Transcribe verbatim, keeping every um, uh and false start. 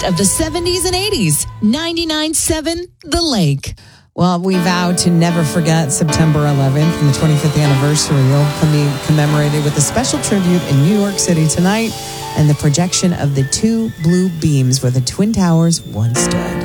best of the seventies and eighties. ninety-nine point seven The Lake. Well, we vow to never forget September eleventh and the twenty-fifth anniversary. Will be commemorated with a special tribute in New York City tonight and the projection of the two blue beams where the Twin Towers once stood.